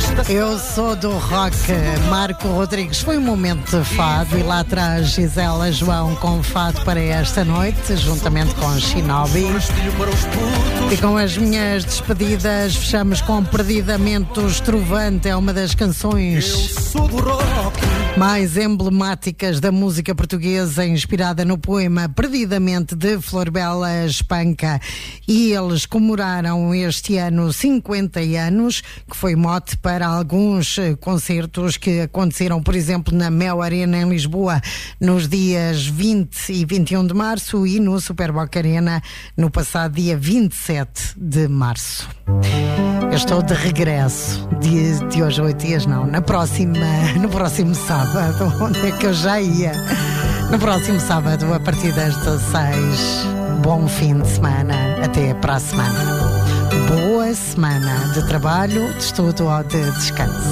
Eu sou do rock, Marco Rodrigues. Foi um momento de fado e lá atrás Gisela João com fado para esta noite, juntamente com Shinobi. E com as minhas despedidas fechamos com Perdidamente Trovante. É uma das canções mais emblemáticas da música portuguesa, inspirada no poema Perdidamente de Florbela Espanca. E eles comemoraram este ano 50 anos, que foi mote para alguns concertos que aconteceram, por exemplo, na Mel Arena em Lisboa nos dias 20 e 21 de março e no Superboc Arena no passado dia 27 de março. Eu estou de regresso de hoje a 8 dias, não, no próximo sábado. Onde é que eu já ia? No próximo sábado, a partir das 16. Bom fim de semana, até para a semana. Boa semana de trabalho, de estudo ou de descanso.